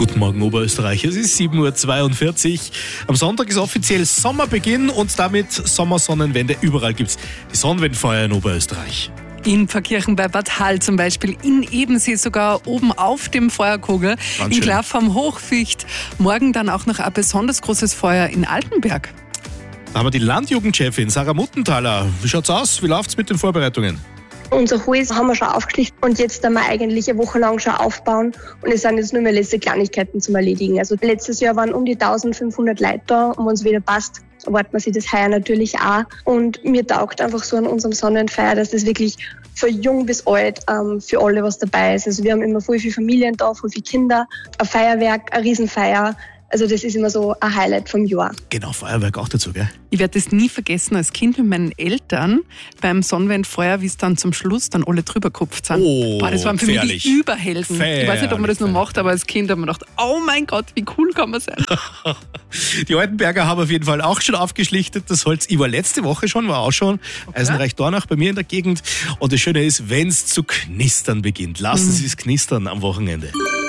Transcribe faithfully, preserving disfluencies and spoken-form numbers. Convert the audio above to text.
Guten Morgen Oberösterreich, es ist sieben Uhr zweiundvierzig. Am Sonntag ist offiziell Sommerbeginn und damit Sommersonnenwende. Überall gibt es die Sonnenwendfeuer in Oberösterreich. In Pfarrkirchen bei Bad Hall zum Beispiel, in Ebensee sogar oben auf dem Feuerkogel, Ganz in schön. Klaff am Hochficht. Morgen dann auch noch ein besonders großes Feuer in Altenberg. Da haben wir die Landjugendchefin Sarah Muttenthaler. Wie schaut's aus? Wie läuft's mit den Vorbereitungen? Unser Haus haben wir schon aufgeschlichtet und jetzt haben wir eigentlich eine Woche lang schon aufbauen und es sind jetzt nur mehr letzte Kleinigkeiten zum Erledigen. Also letztes Jahr waren um die eintausendfünfhundert Leute da und wenn es wieder passt, erwartet man sich das heuer natürlich auch. Und mir taugt einfach so an unserem Sonnenfeier, dass das wirklich von jung bis alt ähm, für alle was dabei ist. Also wir haben immer voll viele Familien da, voll viele Kinder, ein Feuerwerk, eine Riesenfeier. Also das ist immer so ein Highlight vom Jahr. Genau, Feuerwerk auch dazu, gell? Ich werde das nie vergessen als Kind mit meinen Eltern beim Sonnenwendfeuer, wie es dann zum Schluss dann alle drüber gekupft sind. Oh, Boah, das waren für gefährlich. mich die Überhelden. Ich weiß nicht, ob man das noch Gefährlich, macht, aber als Kind habe ich mir gedacht, oh mein Gott, wie cool kann man sein. Die Altenberger haben auf jeden Fall auch schon aufgeschlichtet. Das Holz, ich war letzte Woche schon, war auch schon Eisenreich-Dornach bei mir in der Gegend. Und das Schöne ist, wenn es zu knistern beginnt, lassen Sie es knistern am Wochenende.